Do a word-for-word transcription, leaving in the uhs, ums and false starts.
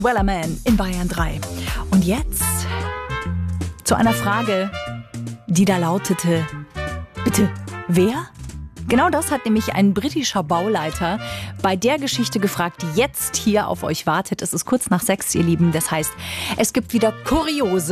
Wellerman in Bayern drei. Und jetzt zu einer Frage, die da lautete: Bitte, wer? Genau das hat nämlich ein britischer Bauleiter bei der Geschichte gefragt, die jetzt hier auf euch wartet. Es ist kurz nach sechs, ihr Lieben. Das heißt, es gibt wieder kuriose